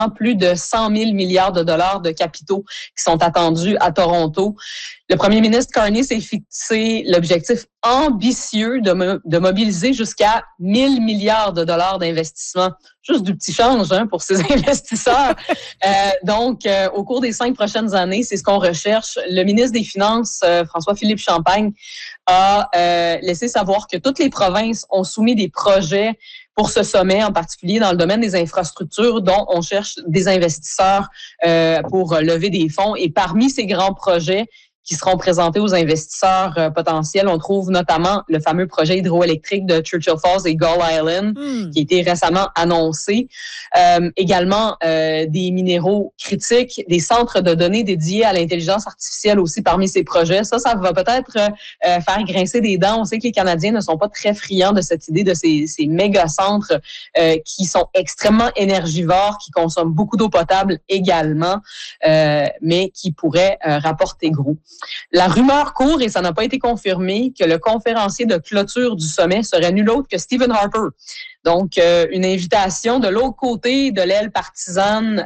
plus de 100 000 milliards de dollars de capitaux qui sont attendus à Toronto. Le premier ministre Carney s'est fixé l'objectif ambitieux de mobiliser jusqu'à 1 000 milliards de dollars d'investissement. Juste du petit change pour ces investisseurs. Donc, au cours des 5 prochaines années, c'est ce qu'on recherche. Le ministre des Finances, François-Philippe Champagne, a laissé savoir que toutes les provinces ont soumis des projets pour ce sommet, en particulier dans le domaine des infrastructures, dont on cherche des investisseurs pour lever des fonds. Et parmi ces grands projets qui seront présentés aux investisseurs potentiels, on trouve notamment le fameux projet hydroélectrique de Churchill Falls et Gull Island, qui a été récemment annoncé. Également, des minéraux critiques, des centres de données dédiés à l'intelligence artificielle aussi parmi ces projets. Ça va peut-être faire grincer des dents. On sait que les Canadiens ne sont pas très friands de cette idée de ces méga-centres qui sont extrêmement énergivores, qui consomment beaucoup d'eau potable également, mais qui pourraient rapporter gros. La rumeur court, et ça n'a pas été confirmé, que le conférencier de clôture du sommet serait nul autre que Stephen Harper. Donc, une invitation de l'autre côté de l'aile partisane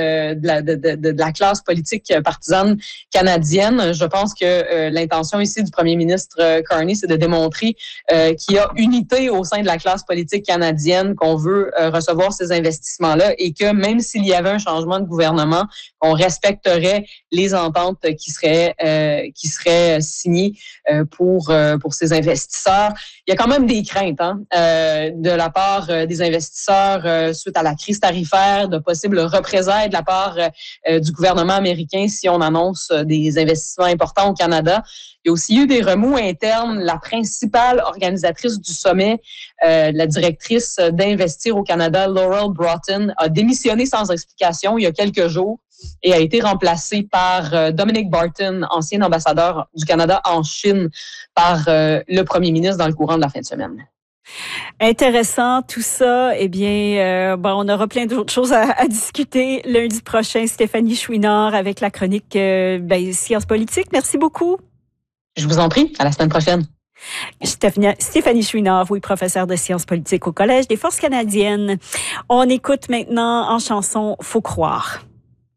de la classe politique partisane canadienne. Je pense que l'intention ici du premier ministre Carney, c'est de démontrer qu'il y a unité au sein de la classe politique canadienne, qu'on veut recevoir ces investissements-là et que même s'il y avait un changement de gouvernement, on respecterait les ententes qui seraient signées pour ces investisseurs. Il y a quand même des craintes de la part des investisseurs suite à la crise tarifaire, de possibles représailles de la part du gouvernement américain si on annonce des investissements importants au Canada. Il y a aussi eu des remous internes. La principale organisatrice du sommet, la directrice d'Investir au Canada, Laurel Broughton, a démissionné sans explication il y a quelques jours et a été remplacée par Dominic Barton, ancien ambassadeur du Canada en Chine, par le premier ministre dans le courant de la fin de semaine. Intéressant tout ça. Eh bien, on aura plein d'autres choses à discuter lundi prochain. Stéphanie Chouinard avec la chronique Sciences politiques. Merci beaucoup. Je vous en prie. À la semaine prochaine. Stéphanie Chouinard, oui, professeure de sciences politiques au Collège des Forces canadiennes. On écoute maintenant en chanson Faut croire.